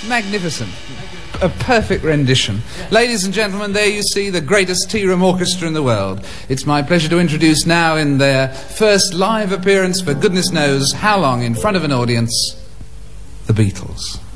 Magnificent. A perfect rendition. Ladies and gentlemen, there you see the greatest tea room orchestra in the world. It's my pleasure to introduce now, in their first live appearance for goodness knows how long in front of an audience, the Beatles.